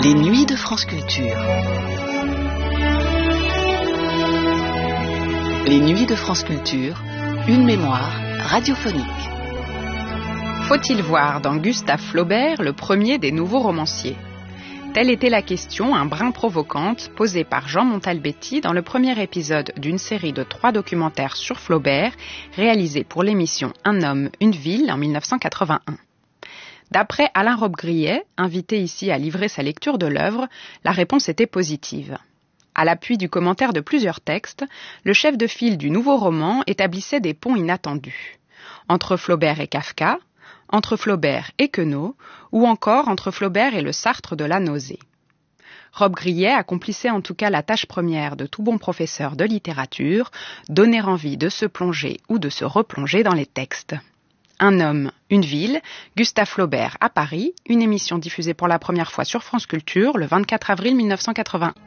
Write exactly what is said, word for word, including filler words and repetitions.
Les nuits de France Culture. Les nuits de France Culture, une mémoire radiophonique. Faut-il voir dans Gustave Flaubert le premier des nouveaux romanciers ? Telle était la question un brin provocante posée par Jean Montalbetti dans le premier épisode d'une série de trois documentaires sur Flaubert réalisés pour l'émission Un homme, une ville en dix-neuf cent quatre-vingt-un. D'après Alain Robbe-Grillet, invité ici à livrer sa lecture de l'œuvre, la réponse était positive. À l'appui du commentaire de plusieurs textes, le chef de file du nouveau roman établissait des ponts inattendus. Entre Flaubert et Kafka, entre Flaubert et Queneau, ou encore entre Flaubert et le Sartre de la nausée. Robbe-Grillet accomplissait en tout cas la tâche première de tout bon professeur de littérature, donner envie de se plonger ou de se replonger dans les textes. Un homme, une ville, Gustave Flaubert à Paris, une émission diffusée pour la première fois sur France Culture le vingt-quatre avril mille neuf cent quatre-vingt.